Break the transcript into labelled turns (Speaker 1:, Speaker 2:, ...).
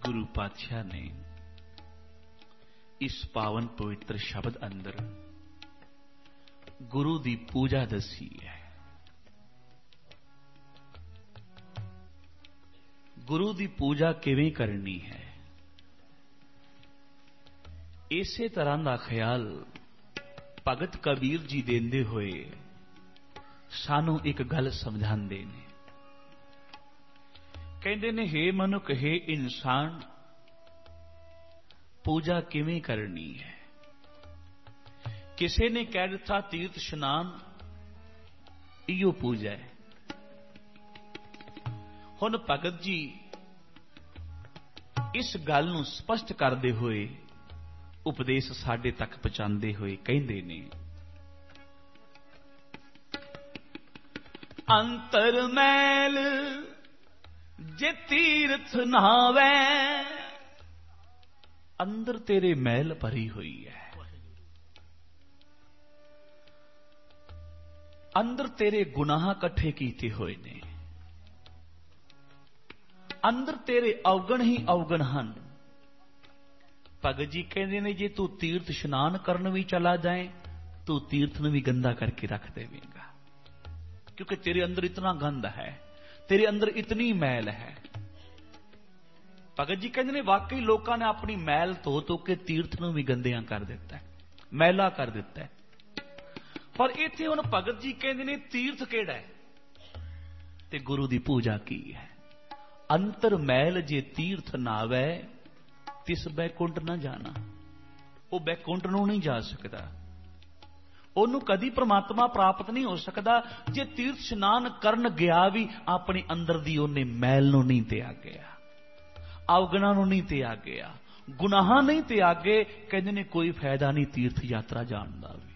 Speaker 1: गुरु पातशाह ने इस पावन पवित्र शब्द अंदर गुरु दी पूजा दसी है। गुरु दी पूजा किवें करनी है, इसे तरह का ख्याल भगत कबीर जी देंदे होए सानू एक गल समझाते ने। कहते ने, हे मनुख, हे इंसान, पूजा किवें करनी है। किसी ने कह दिता तीर्थ स्नान इहो पूजा है। हुण भगत जी इस गल नूं स्पष्ट करते हुए उपदेश साडे तक पहुंचाते हुए कहते ने, अंतर मैल जे तीर्थ नहावे, अंदर तेरे मैल भरी हुई है, अंदर तेरे गुनाह इकट्ठे कीते हुए ने, अंदर तेरे अवगण ही अवगण हैं। भगत जी कहते ने, जे तू तीर्थ स्नान करन भी चला जाए तू तीर्थ नूं भी गंदा करके रख देवेगा, क्योंकि तेरे अंदर इतना गंद है, तेरे अंदर इतनी मैल है। भगत जी कहते ने, वाकई लोगों ने अपनी मैल धो के तीर्थ नूं भी गंदियां कर दिता है, मैला कर दिता है। पर इत्थे हुण भगत जी कहते ने, तीर्थ केड़ा है ते गुरु दी पूजा की है। अंतर मैल जे तीर्थ नावै तिस बैकुंठ ना जाना। वो बैकुंठ नूं नहीं जा सकता, ओनू कदी परमात्मा प्राप्त नहीं हो सकता जे तीर्थ स्नान करन गया भी अपने अंदर दी ओने मैल नूं नहीं त्यागया, अवगुणां नूं नहीं त्यागया, गुनाहां नहीं त्यागे। कहंदे ने कोई फायदा नहीं तीर्थ यात्रा जाण दा भी।